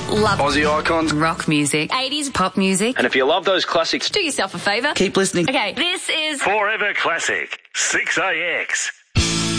Love Aussie icons, rock music, 80s pop music. and if you love those classics, Do yourself a favour. Keep listening. Okay, this is Forever Classic, 6AX.